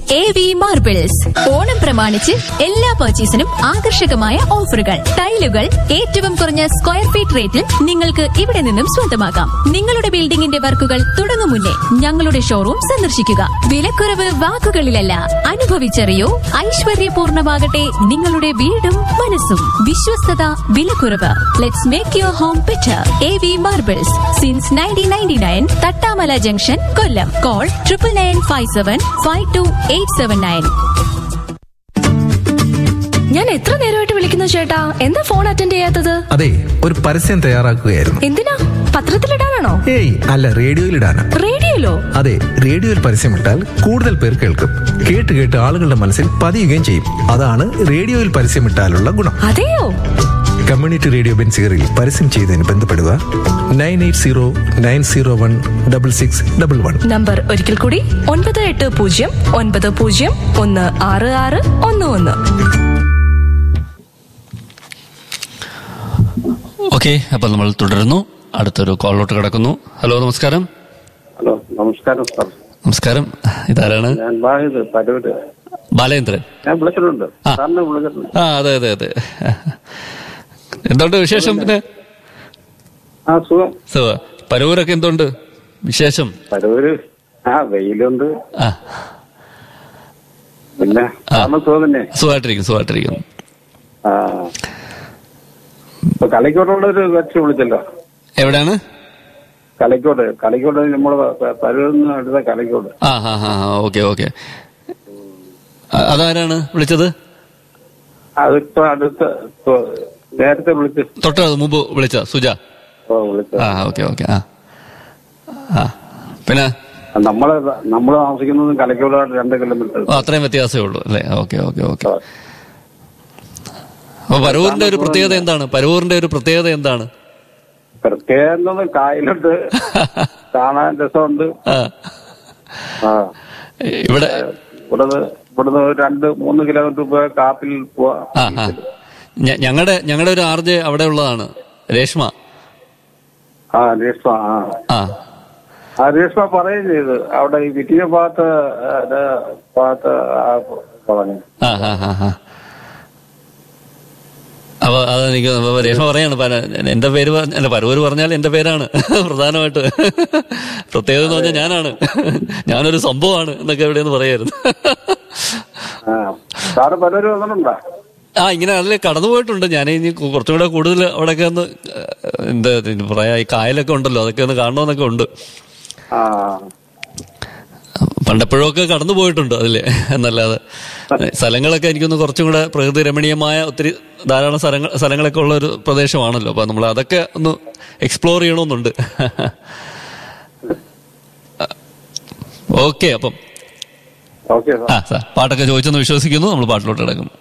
AV Marbles. Onam പ്രമാണിച്ച് എല്ലാ പർച്ചേസിനും ആകർഷകമായ ഓഫറുകൾ. ടൈലുകൾ ഏറ്റവും കുറഞ്ഞ സ്ക്വയർ ഫീറ്റ് റേറ്റിൽ നിങ്ങൾക്ക് ഇവിടെ നിന്നും സ്വന്തമാക്കാം. നിങ്ങളുടെ ബിൽഡിംഗിന്റെ വർക്കുകൾ തുടങ്ങും മുന്നേ ഞങ്ങളുടെ ഷോറൂം സന്ദർശിക്കുക. വിലക്കുറവ് വാക്കുകളിലല്ല, അനുഭവിച്ചറിയൂ. ഐശ്വര്യപൂർണമാകട്ടെ നിങ്ങളുടെ വീടും മനസ്സും. വിശ്വസ്തത, വിലക്കുറവ്. Let's make your home better. AV Marbles since 1999, Thattamala junction, Kollam. Call 9995752879. ഞാൻ എത്ര നേരമായിട്ട് വിളിക്കുന്നു ചേട്ടാ, എന്താ ഫോൺ അറ്റൻഡ് ചെയ്യാത്തത്? അതെ, ഒരു പരസ്യം തയ്യാറാക്കുകയായിരുന്നു. എന്തിനാ? പത്രത്തിലിടാനാണോ? ഏയ് അല്ല, റേഡിയോയിലിടാനാ. റേഡിയോയിലോ? അതെ, റേഡിയോയിൽ പരസ്യമിട്ടാൽ കൂടുതൽ പേർ കേൾക്കും. കേട്ട് കേട്ട് ആളുകളുടെ മനസ്സിൽ പതിയുകയും ചെയ്യും. അതാണ് റേഡിയോയിൽ പരസ്യമിട്ടാലുള്ള ഗുണം. അതെയോ? കമ്മ്യൂണിറ്റി റേഡിയോ ബെൻസിഗറിൽ പരസ്യം ചെയ്തതിന് ബന്ധപ്പെടുക 9809016611. നമ്പർ ഒരിക്കൽ കൂടി 9809016611. ഓക്കെ, അപ്പൊ നമ്മൾ തുടരുന്നു. അടുത്തൊരു കോളിലോട്ട് കിടക്കുന്നു. ഹലോ, നമസ്കാരം. ഹലോ, നമസ്കാരം സാർ. നമസ്കാരം. ഇതാരാണ്? ഞാൻ ബാലേന്ദ്രൻ, പരവൂര്. ബാലേന്ദ്രൻ. ഞാൻ വിളിച്ചിട്ടുണ്ട്, സാറിനെ വിളിച്ചിട്ടുണ്ട്. അതെ അതെ അതെ. എന്തുണ്ട് വിശേഷം? പിന്നെ സുഖം. പരവൂരൊക്കെ എന്തുണ്ട് വിശേഷം? പരവൂര് വെയിലുണ്ട്. പിന്നെ സുഖം തന്നെ. സുഖമായിട്ടിരിക്കുന്നു. കളിക്കോടുള്ള ഒരു കക്ഷി വിളിച്ചല്ലോ. എവിടെയാണ്? കളിക്കോട് നമ്മള് പരവൂരിന്ന് അടുത്ത കളിക്കോട്. ഓക്കെ. അതാരാണ് വിളിച്ചത്? അതിപ്പോ അടുത്ത നേരത്തെ വിളിച്ചു, തൊട്ട് മുമ്പ് വിളിച്ച സുജ. ഓക്കെ. പിന്നെ നമ്മള് താമസിക്കുന്നത് കലക്കോടായിട്ട് 2 കിലോമീറ്റർ. അത്രയും വ്യത്യാസമേ ഉള്ളൂ അല്ലേ? ഓക്കെ. അപ്പൊ പരവൂരിന്റെ ഒരു പ്രത്യേകത എന്താണ്? പ്രത്യേകത കായലുണ്ട്, കാണാൻ രസമുണ്ട്. ഇവിടുന്ന് 2-3 കിലോമീറ്റർ പോയ കാപ്പിൽ പോവാ. ഞങ്ങളുടെ ഒരു ആർജെ അവിടെ ഉള്ളതാണ്, രേഷ്മ. രേഷ്മ പറയുകയും ചെയ്ത് അവിടെ ഈ വിറ്റിയ ഭാഗത്ത് പറഞ്ഞു. അപ്പൊ അതെനിക്ക് രേഷ്മ പറയാണ്, എന്റെ പേര് അല്ല, പരവൂര് പറഞ്ഞാൽ എന്റെ പേരാണ് പ്രധാനമായിട്ട്. പ്രത്യേകത എന്ന് പറഞ്ഞാൽ ഞാനൊരു സംഭവമാണ് എന്നൊക്കെ എവിടെയെന്ന് പറയായിരുന്നു. സാറ് പരവൂര് വന്നിട്ടുണ്ടോ? ഇങ്ങനെ അതിൽ കടന്നുപോയിട്ടുണ്ട്. ഞാൻ ഇനി കുറച്ചും കൂടെ കൂടുതൽ അവിടെയൊക്കെ ഒന്ന് എന്താ പറയാ, ഈ കായലൊക്കെ ഉണ്ടല്ലോ, അതൊക്കെ ഒന്ന് കാണണമെന്നൊക്കെ ഉണ്ട്. പണ്ടെപ്പോഴൊക്കെ കടന്നു പോയിട്ടുണ്ട് അതില് എന്നല്ലാതെ. സ്ഥലങ്ങളൊക്കെ എനിക്കൊന്ന് കുറച്ചും കൂടെ പ്രകൃതി രമണീയമായ ധാരാളം സ്ഥലങ്ങളൊക്കെ ഉള്ള ഒരു പ്രദേശമാണല്ലോ. അപ്പൊ നമ്മൾ അതൊക്കെ ഒന്ന് എക്സ്പ്ലോർ ചെയ്യണമെന്നുണ്ട്. ഓക്കെ, അപ്പം പാട്ടൊക്കെ ചോദിച്ചെന്ന് വിശ്വസിക്കുന്നു. നമ്മൾ പാട്ടിലോട്ട് കിടക്കും.